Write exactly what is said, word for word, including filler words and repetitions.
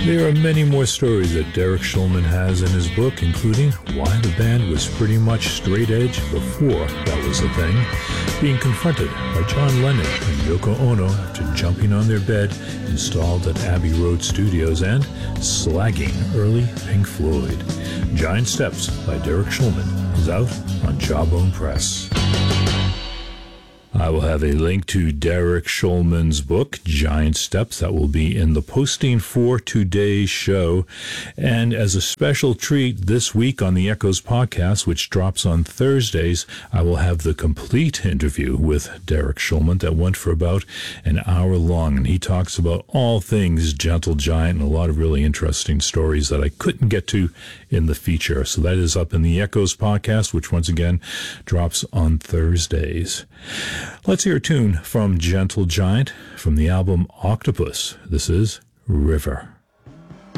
There are many more stories that Derek Shulman has in his book, including why the band was pretty much straight edge before that was a thing, being confronted by John Lennon and Yoko Ono after jumping on their bed installed at Abbey Road Studios, and slagging early Pink Floyd. Giant Steps by Derek Shulman is out on Jawbone Press. I will have a link to Derek Shulman's book, Giant Steps, that will be in the posting for today's show. And as a special treat this week on the Echoes podcast, which drops on Thursdays, I will have the complete interview with Derek Shulman that went for about an hour long. And he talks about all things Gentle Giant and a lot of really interesting stories that I couldn't get to in the feature. So that is up in the Echoes podcast, which once again drops on Thursdays. Let's hear a tune from Gentle Giant from the album Octopus. This is River.